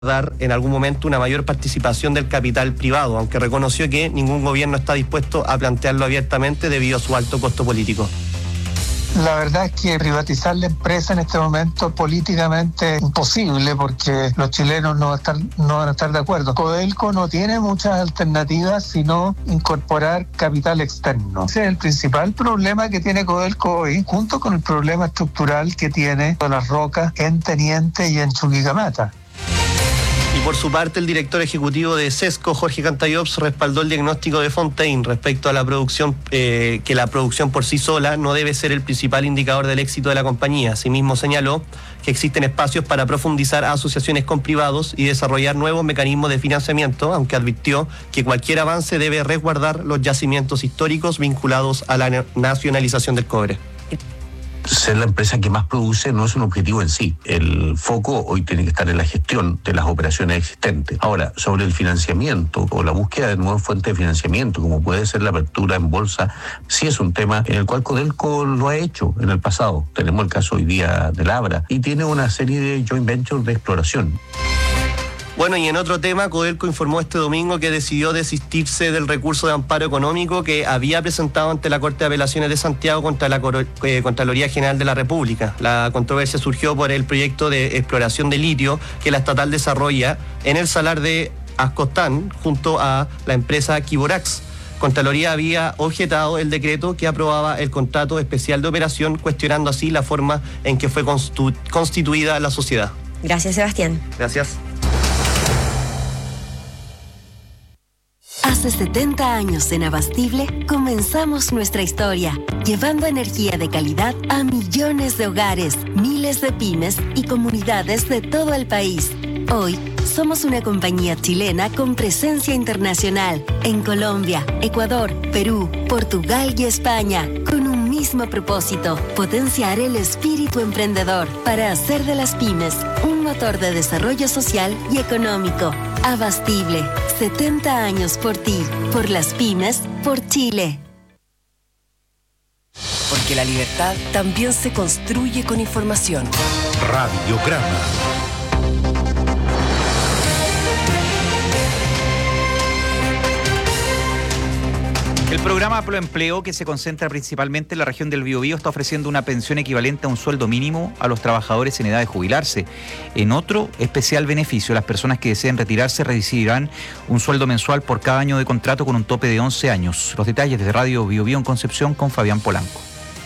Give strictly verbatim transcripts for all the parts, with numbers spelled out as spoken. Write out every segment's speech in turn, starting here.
dar en algún momento una mayor participación del capital privado, aunque reconoció que ningún gobierno está dispuesto a plantearlo abiertamente debido a su alto costo político. La verdad es que privatizar la empresa en este momento es políticamente imposible porque los chilenos no van a estar, no van a estar de acuerdo. Codelco no tiene muchas alternativas sino incorporar capital externo. Ese es el principal problema que tiene Codelco hoy, junto con el problema estructural que tiene con las rocas en Teniente y en Chuquicamata. Y por su parte, el director ejecutivo de Sesco, Jorge Cantayops, respaldó el diagnóstico de Fontaine respecto a la producción, eh, que la producción por sí sola no debe ser el principal indicador del éxito de la compañía. Asimismo, señaló que existen espacios para profundizar asociaciones con privados y desarrollar nuevos mecanismos de financiamiento, aunque advirtió que cualquier avance debe resguardar los yacimientos históricos vinculados a la nacionalización del cobre. Ser la empresa que más produce no es un objetivo en sí. El foco hoy tiene que estar en la gestión de las operaciones existentes. Ahora, sobre el financiamiento o la búsqueda de nuevas fuentes de financiamiento, como puede ser la apertura en bolsa, sí es un tema en el cual Codelco lo ha hecho en el pasado. Tenemos el caso hoy día de Labra y tiene una serie de joint ventures de exploración. Bueno, y en otro tema, Codelco informó este domingo que decidió desistirse del recurso de amparo económico que había presentado ante la Corte de Apelaciones de Santiago contra la eh, Contraloría General de la República. La controversia surgió por el proyecto de exploración de litio que la estatal desarrolla en el salar de Ascostán junto a la empresa Kiborax. Contraloría había objetado el decreto que aprobaba el contrato especial de operación, cuestionando así la forma en que fue constitu- constituida la sociedad. Gracias, Sebastián. Gracias. Hace setenta años en Abastible comenzamos nuestra historia, llevando energía de calidad a millones de hogares, miles de pymes y comunidades de todo el país. Hoy somos una compañía chilena con presencia internacional en Colombia, Ecuador, Perú, Portugal y España, con un mismo propósito: potenciar el espíritu emprendedor para hacer de las pymes un motor de desarrollo social y económico. Abastible, setenta años por ti, por las pymes, por Chile. Porque la libertad también se construye con información. Radiograma. El programa Proempleo, que se concentra principalmente en la región del Biobío, está ofreciendo una pensión equivalente a un sueldo mínimo a los trabajadores en edad de jubilarse. En otro especial beneficio, las personas que deseen retirarse recibirán un sueldo mensual por cada año de contrato con un tope de once años. Los detalles desde Radio Biobío en Concepción con Fabián Polanco.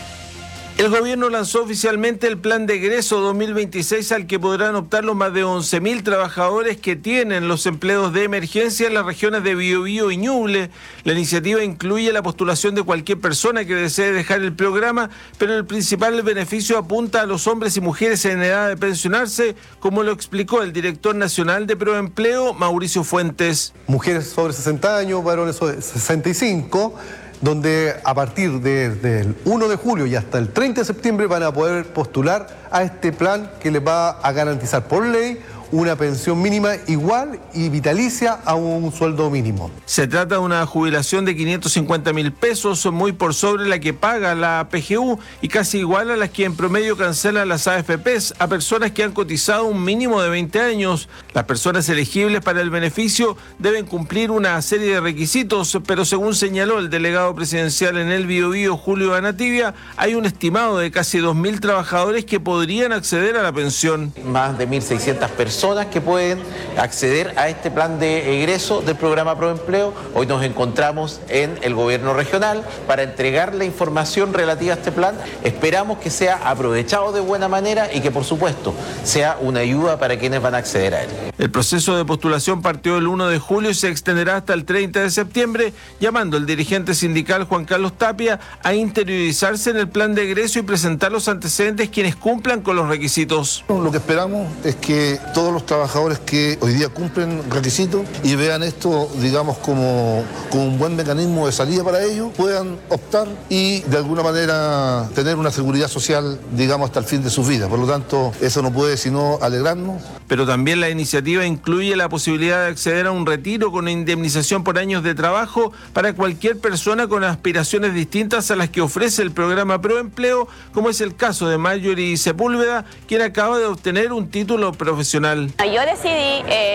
El gobierno lanzó oficialmente el plan de egreso dos mil veintiséis al que podrán optar los más de once mil trabajadores que tienen los empleos de emergencia en las regiones de Biobío y Ñuble. La iniciativa incluye la postulación de cualquier persona que desee dejar el programa, pero el principal beneficio apunta a los hombres y mujeres en edad de pensionarse, como lo explicó el director nacional de Proempleo, Mauricio Fuentes. Mujeres sobre sesenta años, varones sobre sesenta y cinco, donde a partir de, del primero de julio y hasta el treinta de septiembre van a poder postular a este plan que les va a garantizar por ley una pensión mínima igual y vitalicia a un sueldo mínimo. Se trata de una jubilación de quinientos cincuenta mil pesos, muy por sobre la que paga la P G U y casi igual a las que en promedio cancelan las A F Pes a personas que han cotizado un mínimo de veinte años. Las personas elegibles para el beneficio deben cumplir una serie de requisitos, pero según señaló el delegado presidencial en el Biobío, Julio Anativia, hay un estimado de casi dos mil trabajadores que podrían acceder a la pensión. Más de mil seiscientas personas personas que pueden acceder a este plan de egreso del programa Proempleo. Hoy nos encontramos en el gobierno regional para entregar la información relativa a este plan. Esperamos que sea aprovechado de buena manera y que, por supuesto, sea una ayuda para quienes van a acceder a él. El proceso de postulación partió el primero de julio y se extenderá hasta el treinta de septiembre, llamando al dirigente sindical Juan Carlos Tapia a interiorizarse en el plan de egreso y presentar los antecedentes quienes cumplan con los requisitos. Lo que esperamos es que todos los trabajadores que hoy día cumplen requisitos y vean esto, digamos, como, como un buen mecanismo de salida para ellos, puedan optar y de alguna manera tener una seguridad social, digamos, hasta el fin de sus vidas. Por lo tanto, eso no puede sino alegrarnos. pero también la iniciativa incluye la posibilidad de acceder a un retiro con indemnización por años de trabajo para cualquier persona con aspiraciones distintas a las que ofrece el programa Proempleo, como es el caso de Marjorie Sepúlveda, quien acaba de obtener un título profesional. Yo decidí eh...